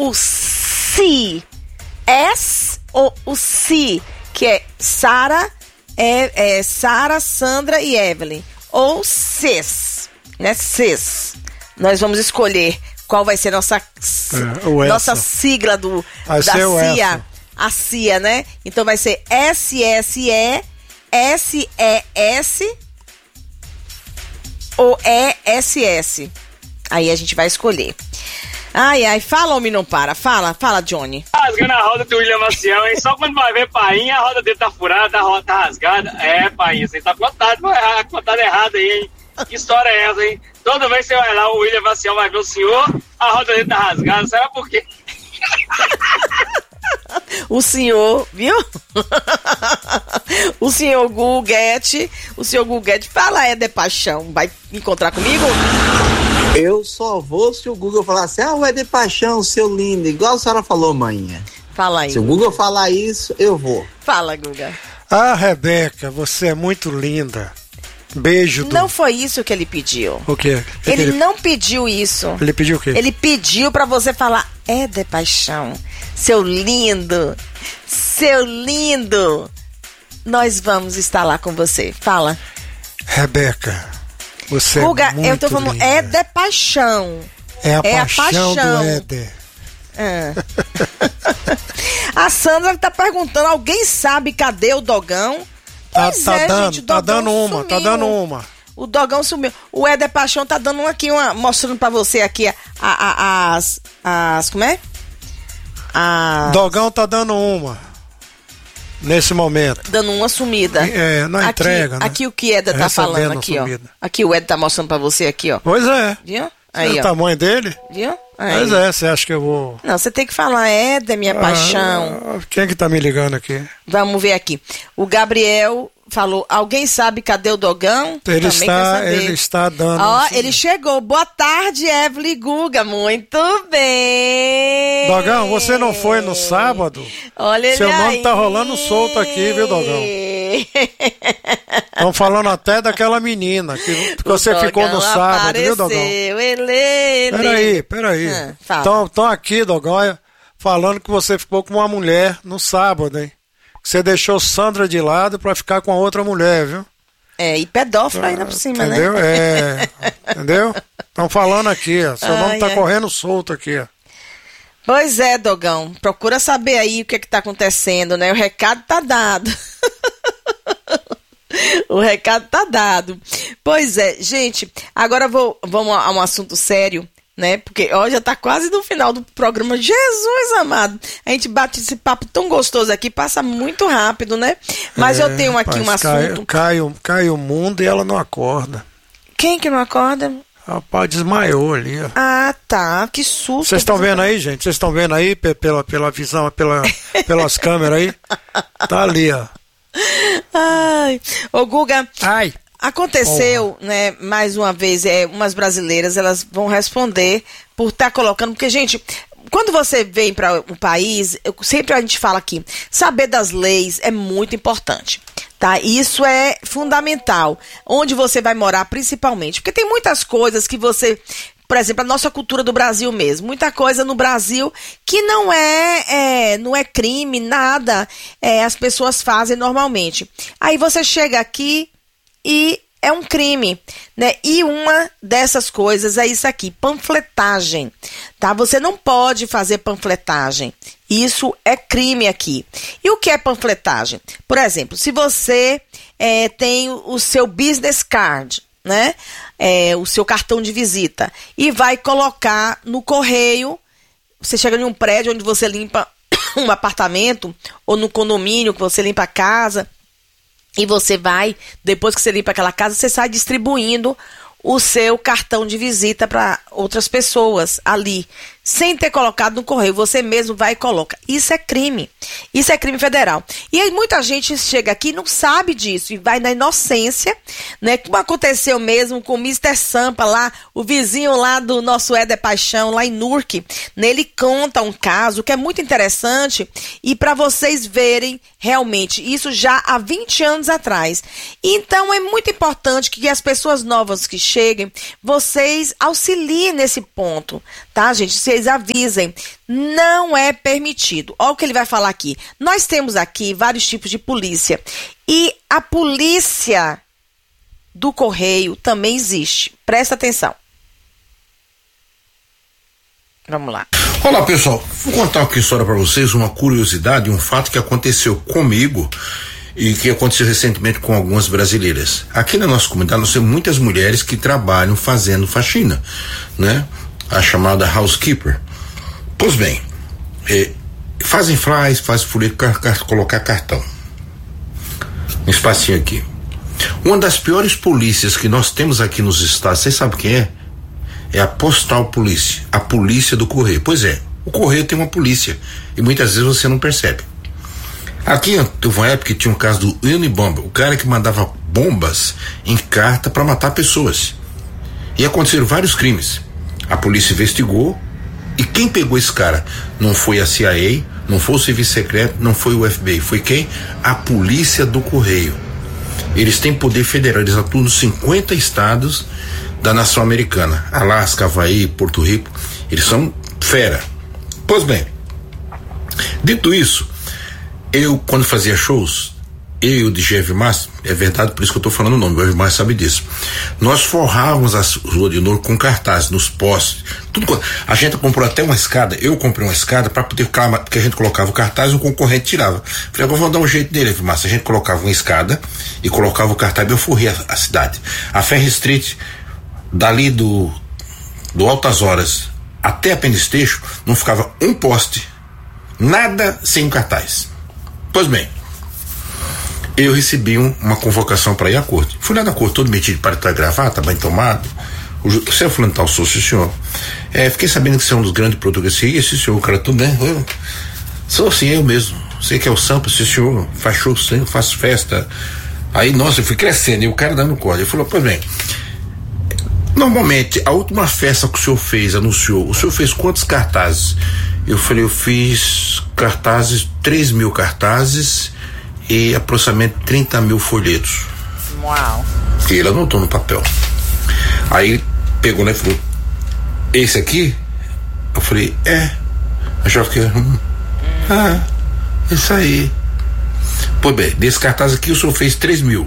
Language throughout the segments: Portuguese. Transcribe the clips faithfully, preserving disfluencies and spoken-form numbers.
o si, S ou o si, que é Sara, é, é Sara, Sandra e Evelyn, ou cis, né? Cis. Nós vamos escolher qual vai ser nossa, é, nossa sigla do, da C I A. A C I A, né? Então vai ser S S E, S E S ou E S S. Aí a gente vai escolher. Ai, ai, fala, homem, não para. Fala, fala, Johnny. Rasgando a roda do William Maciel, hein? Só quando vai ver Painha, a roda dele tá furada, a roda tá rasgada. É, Painha, você tá contado, contado errado aí, hein? Que história é essa, hein? Toda vez que você vai lá, o William Maciel vai ver o senhor, a roda dele tá rasgada. Sabe por quê? O senhor, viu? O senhor Guguete, o senhor Guguete, fala, é de paixão, vai encontrar comigo? Eu só vou se o Google falar assim, ah, o Éder Paixão, seu lindo, igual a senhora falou, manhã. Fala aí. Se o Google falar isso, eu vou. Fala, Guga. Ah, Rebeca, você é muito linda. Beijo. Do... Não foi isso que ele pediu. O quê? Que ele, que ele não pediu isso. Ele pediu o quê? Ele pediu pra você falar, é de paixão, seu lindo, seu lindo. Nós vamos estar lá com você. Fala. Rebeca, você Guga, é muito eu tô falando, linda. é de paixão. É a, é paixão, a paixão do Éder. Ah. A Sandra tá perguntando, alguém sabe cadê o Dogão? Tá, Pois tá é, dando, gente, o tá Dogão dando uma, sumiu. tá dando uma. O Dogão sumiu. O Éder Paixão tá dando uma aqui, uma, mostrando pra você aqui a, a, a, as, as... Como é? As... Dogão tá dando uma. Nesse momento. Dando uma sumida. É, na aqui, entrega, né? Aqui o que o Éder tá Recebendo falando aqui, ó. sumida. Aqui o Éder tá mostrando pra você aqui, ó. Pois é. Viu? Aí, Aí, o ó. tamanho dele? Viu? Aí. Pois é, você acha que eu vou... Não, você tem que falar, Éder, minha ah, paixão. Quem é que tá me ligando aqui? Vamos ver aqui. O Gabriel falou, alguém sabe cadê o Dogão? Ele Também está, quer saber. ele está dando... Ó, ele chegou. Boa tarde, Evelyn Guga. Muito bem. Dogão, você não foi no sábado? Olha ele Seu nome aí. tá rolando solto aqui, viu, Dogão? Estão falando até daquela menina que, que você Dogão ficou no sábado, apareceu. viu, Dogão? Ele, ele. Peraí, peraí. Ah, Estão aqui, Dogão, falando que você ficou com uma mulher no sábado, hein? Que você deixou Sandra de lado pra ficar com a outra mulher, viu? É, e pedófilo ainda por cima, entendeu? né? É, entendeu? Estão falando aqui, ó. Seu Ai, nome tá é. correndo solto aqui, ó. Pois é, Dogão. Procura saber aí o que é que tá acontecendo, né? O recado tá dado. O recado tá dado. Pois é, gente, agora vou, vamos a um assunto sério, né? Porque, ó, já tá quase no final do programa. Jesus amado, a gente bate esse papo tão gostoso aqui, passa muito rápido, né? Mas É, eu tenho aqui rapaz, um assunto... Cai, cai, o- cai o mundo e ela não acorda. Quem que não acorda? Rapaz, desmaiou ali, ó. Ah, tá, que susto. Vocês estão vendo aí, gente? Vocês estão vendo aí pe- pela, pela visão, pela, pelas câmeras aí? Tá ali, ó. Ai, ô Guga, Ai. aconteceu, né, mais uma vez, é, umas brasileiras, elas vão responder por estar colocando, porque, gente, quando você vem para o país, eu, sempre a gente fala aqui, saber das leis é muito importante, tá? Isso é fundamental, onde você vai morar principalmente, porque tem muitas coisas que você... Por exemplo, a nossa cultura do Brasil mesmo. Muita coisa no Brasil que não é, é não é crime, nada. É, as pessoas fazem normalmente. Aí você chega aqui e é um crime, né? E uma dessas coisas é isso aqui, panfletagem, tá? Você não pode fazer panfletagem. Isso é crime aqui. E o que é panfletagem? Por exemplo, se você é, tem o seu business card, né? É, o seu cartão de visita e vai colocar no correio. Você chega em um prédio onde você limpa um apartamento ou no condomínio que você limpa a casa e você vai, depois que você limpa aquela casa, você sai distribuindo o seu cartão de visita para outras pessoas ali, sem ter colocado no correio, você mesmo vai e coloca. Isso é crime. Isso é crime federal. E aí muita gente chega aqui e não sabe disso e vai na inocência, né? Como aconteceu mesmo com o mister Sampa lá, o vizinho lá do nosso Éder Paixão, lá em Nurque. Ele conta um caso que é muito interessante e para vocês verem realmente isso já há vinte anos atrás. Então é muito importante que as pessoas novas que cheguem, vocês auxiliem nesse ponto, tá, gente? Vocês avisem. Não é permitido. Olha o que ele vai falar aqui. Nós temos aqui vários tipos de polícia. E a polícia do correio também existe. Presta atenção. Vamos lá. Olá, pessoal. Vou contar aqui história para vocês, uma curiosidade, um fato que aconteceu comigo e que aconteceu recentemente com algumas brasileiras. Aqui na nossa comunidade nós temos muitas mulheres que trabalham fazendo faxina, né? A chamada housekeeper. Pois bem, eh, fazem flies, fazem folheto, car car colocar cartão. Um espacinho aqui. Uma das piores polícias que nós temos aqui nos estados, vocês sabem quem é? É a Postal Polícia, a polícia do correio. Pois é, o correio tem uma polícia e muitas vezes você não percebe. Aqui teve uma época que tinha um caso do Unibomber, o cara que mandava bombas em carta para matar pessoas. E aconteceram vários crimes. A polícia investigou e quem pegou esse cara não foi a C I A, não foi o Serviço Secreto, não foi o F B I, foi quem? A polícia do correio. Eles têm poder federal, eles atuam nos cinquenta estados da nação americana, Alasca, Havaí, Porto Rico, eles são fera. Pois bem, dito isso, eu quando fazia shows, eu e o D J Evmar, é verdade, por isso que eu tô falando o nome, o Evmar sabe disso, nós forrávamos as ruas de Nouro com cartazes nos postes, tudo. A gente comprou até uma escada, eu comprei uma escada para poder ficar, porque a gente colocava o cartaz e o concorrente tirava. Falei, agora vamos dar um jeito dele, Evmar. A gente colocava uma escada e colocava o cartaz e eu forrei a, a cidade. A Ferry Street, dali do, do Altas Horas até a Penn Station, não ficava um poste, nada sem um cartaz. Pois bem, eu recebi um, uma convocação para ir à corte. Fui lá na corte, todo metido para estar gravata, bem tomado. O, o senhor fulano tal, sou, sim, senhor. É, fiquei sabendo que você é um dos grandes produtores. Sim, sim, senhor, o cara tudo bem. Eu, sou sim, eu mesmo. Sei que é o Sampa, sim, senhor. Faz show, sim, faz festa. Aí, nossa, eu fui crescendo e o cara dando corda. Ele falou, pois bem, normalmente, a última festa que o senhor fez, anunciou, o senhor fez quantos cartazes? Eu falei, eu fiz cartazes, três mil cartazes e aproximadamente trinta mil folhetos. Uau. E ele anotou no papel. Aí pegou, né, e falou, esse aqui? Eu falei, é. Eu já fiquei, hum, ah, isso aí. Pois bem, desse cartaz aqui o senhor fez três mil.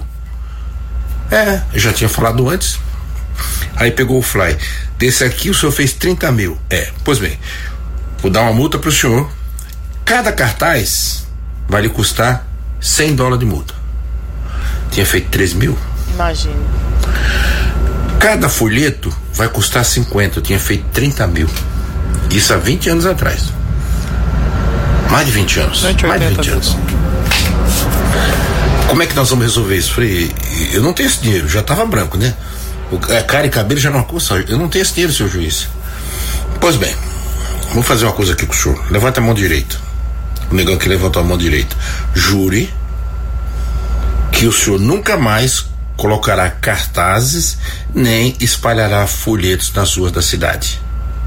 É, eu já tinha falado antes. Aí pegou o fly. Desse aqui o senhor fez trinta mil. É, pois bem, vou dar uma multa pro senhor. Cada cartaz vai lhe custar cem dólares de multa. Tinha feito três mil? Imagina. Cada folheto vai custar cinquenta. Eu tinha feito trinta mil. Isso há vinte anos atrás. Mais de vinte anos. Mais de vinte anos. Como é que nós vamos resolver isso? Falei, eu não tenho esse dinheiro, já tava branco, né? O, a cara e cabelo já não custa. Eu não tenho esse dinheiro, seu juiz. Pois bem, vou fazer uma coisa aqui com o senhor. Levanta a mão direita. O negão que levantou a mão direita. Jure que o senhor nunca mais colocará cartazes nem espalhará folhetos nas ruas da cidade.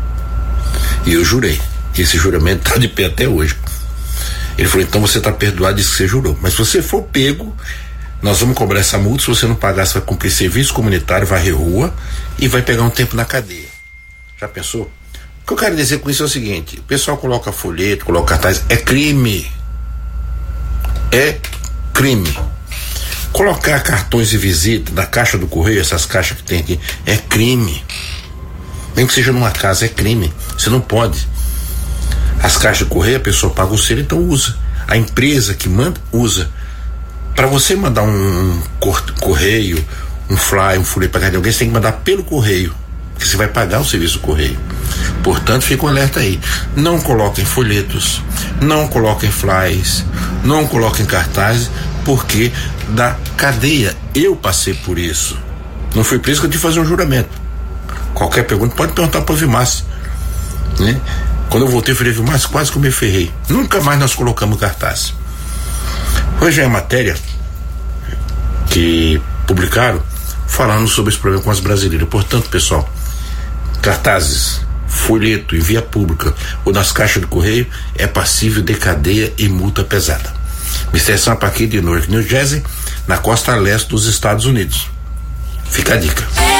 E eu jurei. Esse juramento está de pé até hoje. Ele falou, então você está perdoado, disse que você jurou. Mas se você for pego, nós vamos cobrar essa multa. Se você não pagar, você vai cumprir serviço comunitário, varrer rua e vai pegar um tempo na cadeia. Já pensou? O que eu quero dizer com isso é o seguinte: o pessoal coloca folheto, coloca cartaz, é crime. É crime. Colocar cartões de visita na caixa do correio, essas caixas que tem aqui, é crime. Nem que seja numa casa, é crime. Você não pode. As caixas de correio, a pessoa paga o selo, então usa. A empresa que manda, usa. Para você mandar um correio, um fly, um folheto para casa de alguém, você tem que mandar pelo correio, porque você vai pagar o serviço do correio. Portanto, fica um alerta aí. Não coloquem folhetos, não coloquem flyers, não coloquem cartazes, porque dá cadeia. Eu passei por isso. Não foi por isso que eu tive que fazer um juramento. Qualquer pergunta pode perguntar para o Vimas, né? Quando eu voltei, eu falei, Vimas, quase que eu me ferrei. Nunca mais nós colocamos cartaz. Hoje é a matéria que publicaram falando sobre esse problema com as brasileiras. Portanto, pessoal, cartazes, folheto em via pública ou nas caixas de correio é passível de cadeia e multa pesada. mister Sampa aqui de Newark, New Jersey, na costa leste dos Estados Unidos. Fica a dica.